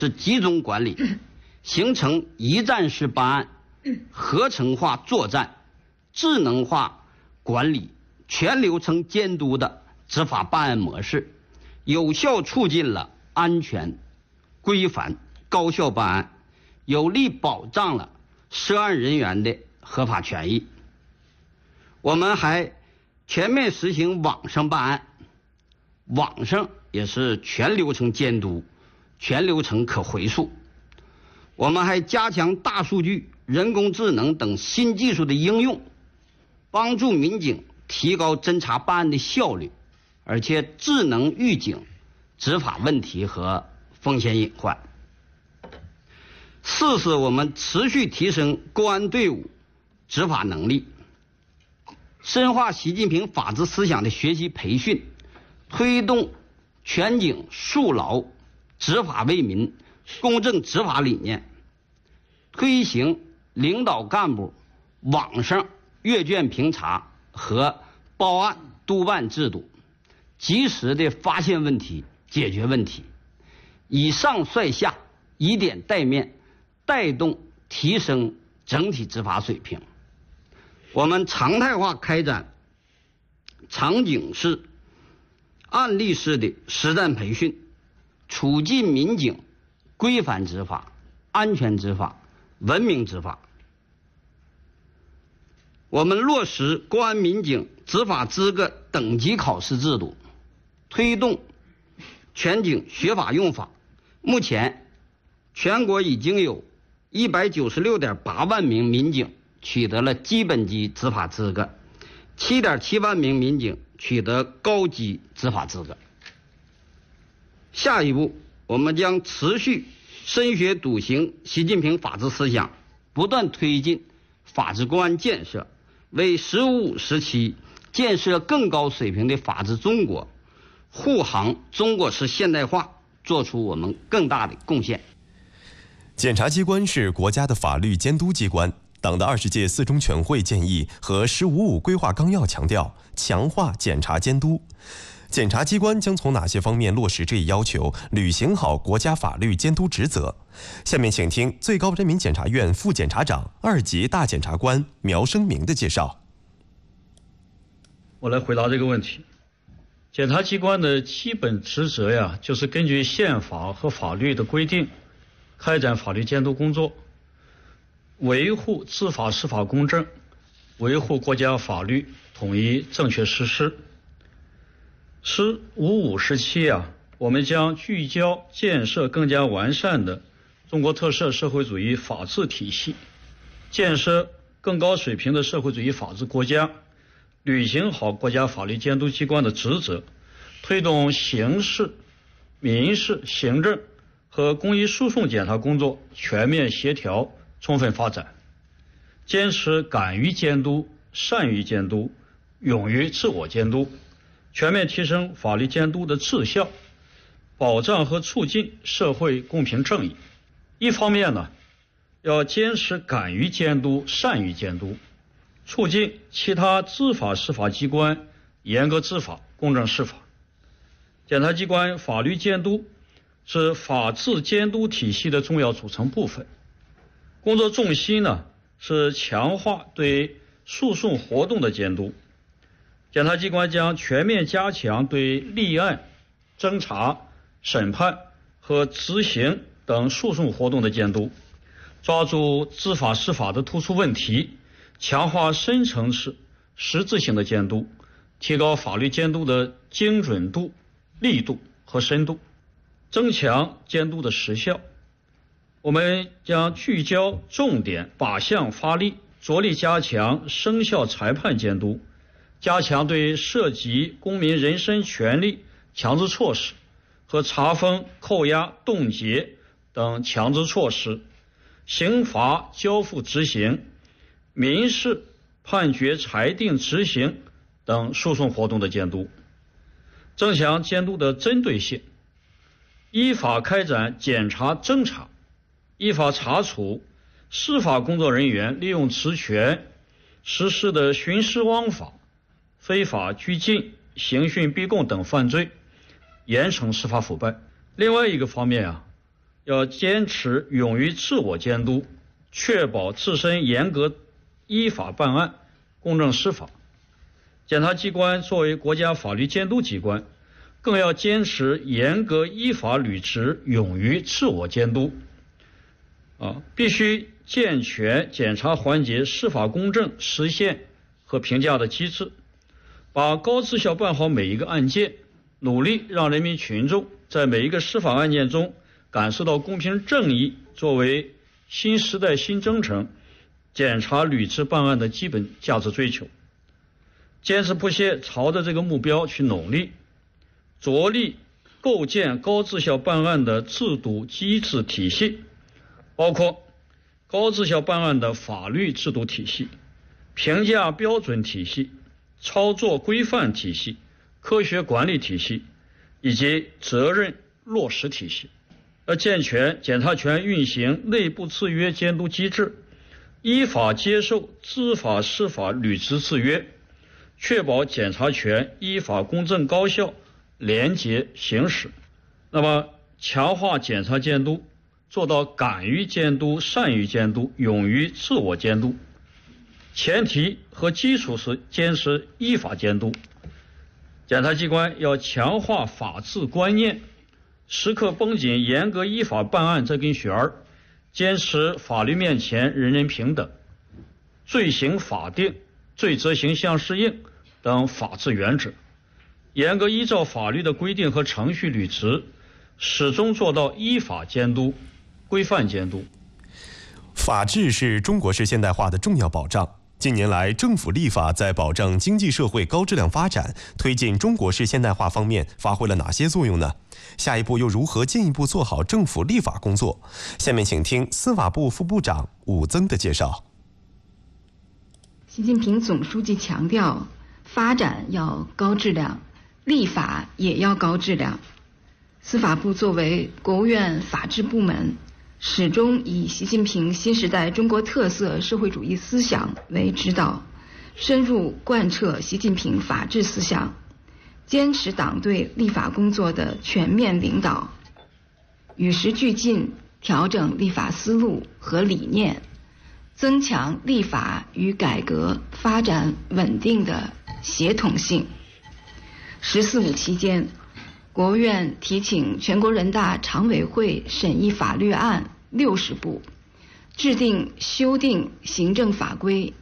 是集中管理，形成一站式办案、合成化作战、智能化管理、全流程监督的执法办案模式，有效促进了安全、规范、高效办案，有力保障了涉案人员的合法权益。我们还全面实行网上办案，网上也是全流程监督、全流程可回溯。我们还加强大数据、人工智能等新技术的应用，帮助民警提高侦查办案的效率，而且智能预警执法问题和风险隐患。四是我们持续提升公安队伍执法能力，深化习近平法治思想的学习培训，推动全警肃牢、执法为民、公正执法理念，推行领导干部网上阅卷评查和报案督办制度，及时的发现问题、解决问题，以上率下，以点带面，带动提升整体执法水平。我们常态化开展场景式、案例式的实战培训，促进民警规范执法、安全执法、文明执法。我们落实公安民警执法资格等级考试制度，推动全警学法用法。目前，全国已经有196.8万名民警取得了基本级执法资格，7.7万名民警取得高级执法资格。下一步，我们将持续深学笃行习近平法治思想，不断推进法治公安建设，为“十五五”时期建设更高水平的法治中国、护航中国式现代化做出我们更大的贡献。 检察机关是国家的法律监督机关。党的20届四中全会建议和“十五五”规划纲要强调强化检察监督。检察机关将从哪些方面落实这一要求，履行好国家法律监督职责？下面请听最高人民检察院副检察长、2级大检察官苗生明的介绍。 我来回答这个问题。检察机关的基本职责呀，就是根据宪法和法律的规定，开展法律监督工作，维护执法司法公正，维护国家法律统一正确实施。“十五五”时期啊，我们将聚焦建设更加完善的中国特色社会主义法治体系，建设更高水平的社会主义法治国家，履行好国家法律监督机关的职责，推动刑事、民事、行政和公益诉讼检察工作全面协调充分发展，坚持敢于监督、善于监督、勇于自我监督，全面提升法律监督的质效，保障和促进社会公平正义。一方面呢，要坚持敢于监督、善于监督，促进其他执法司法机关严格执法、公正释法。检察机关法律监督是法治监督体系的重要组成部分，工作重心呢是强化对诉讼活动的监督。检察机关将全面加强对立案、侦查、审判和执行等诉讼活动的监督，抓住执法释法的突出问题，强化深层次、实质性的监督，提高法律监督的精准度、力度和深度，增强监督的实效。我们将聚焦重点靶向发力，着力加强生效裁判监督，加强对涉及公民人身权利强制措施和查封、扣押、冻结等强制措施、刑罚交付执行、民事判决裁定执行等诉讼活动的监督，增强监督的针对性，依法开展检查侦查，依法查处司法工作人员利用职权实施的徇私枉法、非法拘禁、刑讯逼供等犯罪，严惩司法腐败。另外一个方面啊， 要坚持勇于自我监督，确保自身严格依法办案、公正司法。检察机关作为国家法律监督机关，更要坚持严格依法履职，勇于自我监督。必须健全检察环节司法公正实现和评价的机制，把高质效办好每一个案件，努力让人民群众在每一个司法案件中感受到公平正义作为新时代新征程检察履职办案的基本价值追求，坚持不懈朝着这个目标去努力，着力构建高质效办案的制度机制体系，包括高质效办案的法律制度体系、评价标准体系、操作规范体系、科学管理体系以及责任落实体系。要健全检察权运行内部制约监督机制，依法接受知法司法履职制约，确保检察权依法公正高效廉洁行使。那么强化检察监督，做到敢于监督、善于监督、勇于自我监督，前提和基础是坚持依法监督。检察机关要强化法治观念，时刻绷紧严格依法办案这根弦儿，坚持法律面前人人平等、罪刑法定、罪责刑相适应等法治原则，严格依照法律的规定和程序履职，始终做到依法监督、规范监督。 法治是中国式现代化的重要保障。近年来，政府立法在保障经济社会高质量发展、推进中国式现代化方面发挥了哪些作用呢？下一步又如何进一步做好政府立法工作？下面请听司法部副部长武增的介绍。 习近平总书记强调，发展要高质量，立法也要高质量。司法部作为国务院法制部门，始终以习近平新时代中国特色社会主义思想为指导，深入贯彻习近平法治思想，坚持党对立法工作的全面领导，与时俱进，调整立法思路和理念，增强立法与改革发展稳定的协同性。“14·5”期间，国务院提请全国人大常委会审议法律案60部，制定修订行政法规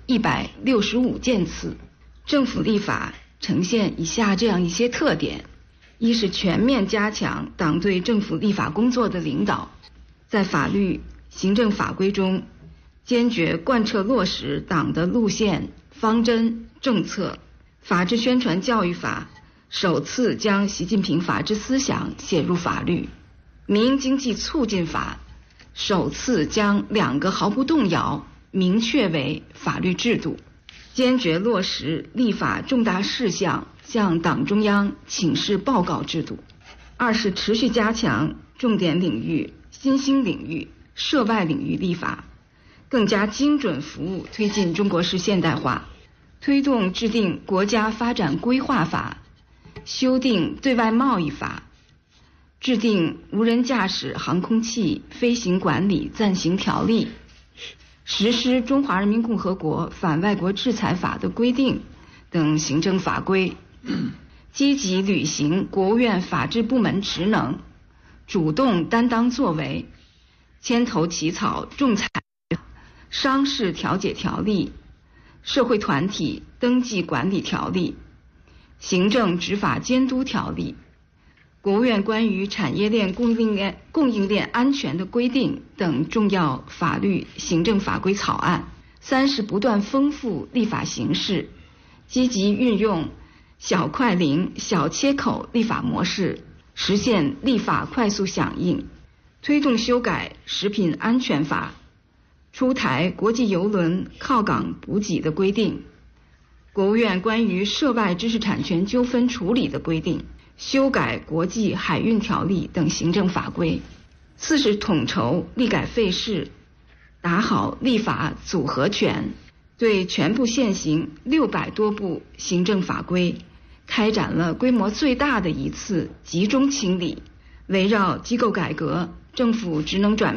165件次。政府立法呈现以下这样一些特点：一是全面加强党对政府立法工作的领导，在法律、行政法规中坚决贯彻落实党的路线、方针、政策。法治宣传教育法首次将习近平法治思想写入法律，民营经济促进法首次将2个毫不动摇明确为法律制度，坚决落实立法重大事项向党中央请示报告制度。二是持续加强重点领域、新兴领域、涉外领域立法，更加精准服务推进中国式现代化，推动制定国家发展规划法，修订对外贸易法，制定无人驾驶航空器飞行管理暂行条例，实施中华人民共和国反外国制裁法的规定等行政法规，积极履行国务院法制部门职能，主动担当作为，牵头起草仲裁、商事调解条例、社会团体登记管理条例、行政执法监督条例、国务院关于产业链供应链安全的规定等重要法律行政法规草案。三是不断丰富立法形式，积极运用小快灵、小切口立法模式，实现立法快速响应，推动修改食品安全法，出台国际邮轮靠港补给的规定，国务院关于涉外知识产权纠纷处理的规定，修改国际海运条例等行政法规。四是统筹立改废事，打好立法组合拳，对全部现行600多部行政法规开展了规模最大的一次集中清理，围绕机构改革、 政府职能转